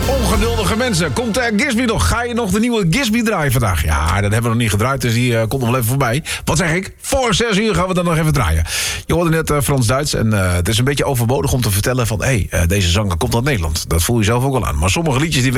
Ongeduldige mensen. Komt Gisby nog? Ga je nog de nieuwe Gisby draaien vandaag? Ja, dat hebben we nog niet gedraaid, dus die komt nog wel even voorbij. Wat zeg ik? Voor 6 uur gaan we dan nog even draaien. Je hoorde net Frans-Duits en het is een beetje overbodig om te vertellen van... deze zanger komt uit Nederland. Dat voel je zelf ook wel aan. Maar sommige liedjes die